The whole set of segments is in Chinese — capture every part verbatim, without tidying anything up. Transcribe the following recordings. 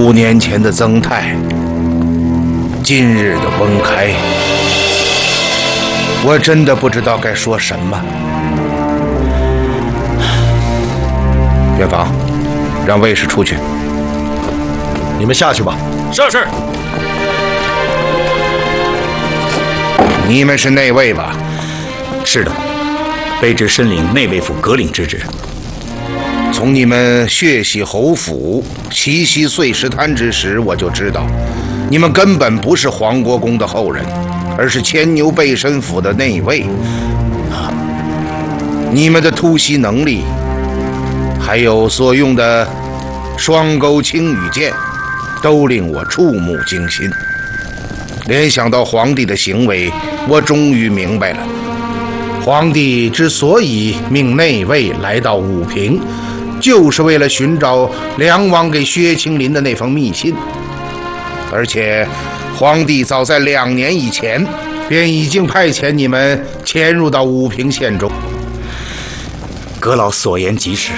五年前的曾泰，今日的温开，我真的不知道该说什么。元芳，让卫士出去。 你们下去吧。 是是。 你们是内卫吧？ 是的，卑职申领内卫府阁领之职。 从你们血洗侯府、奇袭碎石滩之时，我就知道，你们根本不是黄国公的后人，而是牵牛背申府的内卫。啊，你们的突袭能力，还有所用的双钩青羽剑，都令我触目惊心。联想到皇帝的行为，我终于明白了，皇帝之所以命内卫来到武平，就是为了寻找梁王给薛青林的那封密信。而且皇帝早在两年以前便已经派遣你们潜入到武平县中。 阁老所言极是。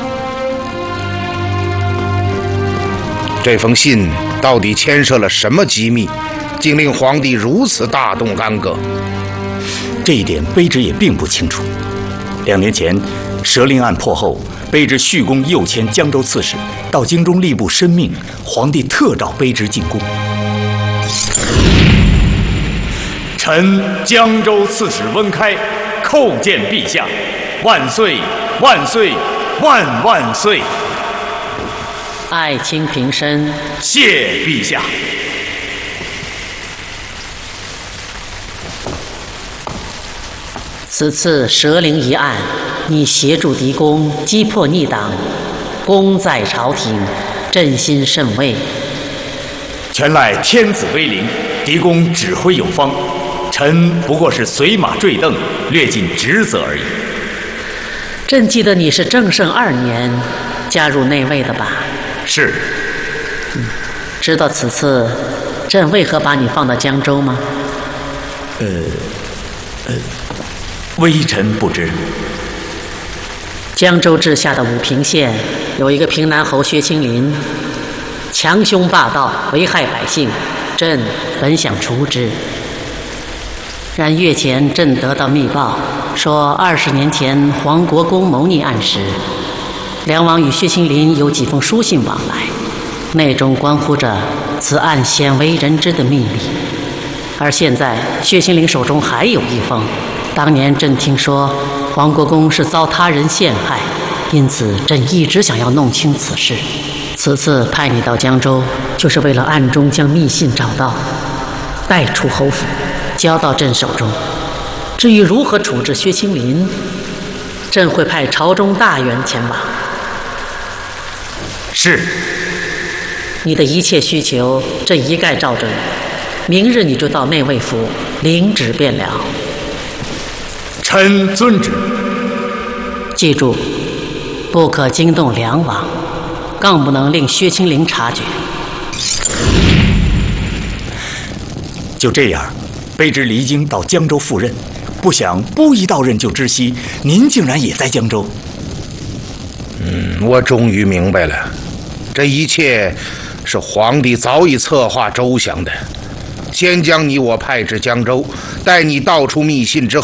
这封信到底牵涉了什么机密，竟令皇帝如此大动干戈？ 这一点卑职也并不清楚。两年前蛇灵案破后，卑职续宫右迁江州刺史，到京中吏部申命，皇帝特召卑职进宫。臣江州刺史温开叩见陛下，万岁万岁万万岁！ 爱卿平身。 谢陛下。 此次蛇灵一案，你协助敌公击破逆党，功在朝廷，朕心甚慰。 全赖天子威灵，敌公指挥有方，臣不过是随马坠镫，略尽职责而已。 朕记得你是正圣二年加入内卫的吧？ 是。 嗯，知道此次朕为何把你放到江州吗？ 呃，呃，微臣不知。 江州治下的武平县有一个平南侯薛青林，强凶霸道，危害百姓，朕本想除之。然月前朕得到密报，说二十年前黄国公谋逆案时，梁王与薛青林有几封书信往来，内中关乎着此案鲜为人知的秘密。而现在薛青林手中还有一封，当年朕听说黄国公是遭他人陷害，因此朕一直想要弄清此事。此次派你到江州，就是为了暗中将密信找到，带出侯府，交到朕手中。至于如何处置薛青林，朕会派朝中大员前往。 是。 你的一切需求，朕一概照准。明日你就到内卫府领旨便了。 臣遵旨。 记住，不可惊动梁王，更不能令薛青林察觉。 就这样，卑职离京到江州赴任，不想不一到任就知悉，您竟然也在江州。 嗯，我终于明白了，这一切是皇帝早已策划周详的。先将你我派至江州，待你道出密信之后，